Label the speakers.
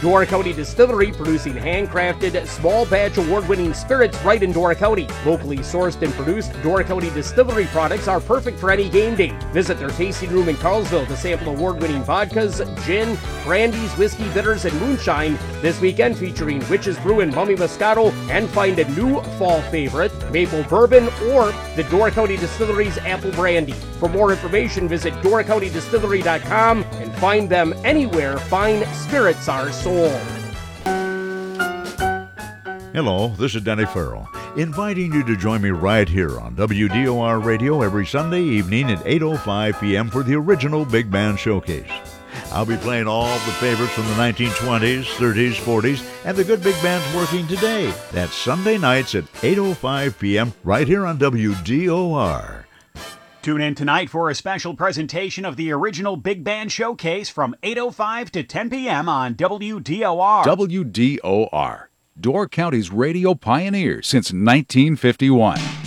Speaker 1: Door County Distillery, producing handcrafted, small batch award-winning spirits right in Door County. Locally sourced and produced, Door County Distillery products are perfect for any game day. Visit their tasting room in Carlsville to sample award-winning vodkas, gin, brandies, whiskey, bitters, and moonshine this weekend, featuring Witch's Brew and Mummy Moscato, and find a new fall favorite, Maple Bourbon, or the Door County Distillery's Apple Brandy. For more information, visit doorcountydistillery.com and find them anywhere fine spirits are sold.
Speaker 2: Hello, this is Denny Farrell, inviting you to join me right here on WDOR Radio every Sunday evening at 8:05 p.m. for the original Big Band Showcase. I'll be playing all the favorites from the 1920s, 30s, 40s, and the good big bands working today. That's Sunday nights at 8:05 p.m. right here on WDOR.
Speaker 3: Tune in tonight for a special presentation of the original Big Band Showcase from 8:05 to 10 p.m. on WDOR.
Speaker 4: WDOR, Door County's radio pioneer since 1951.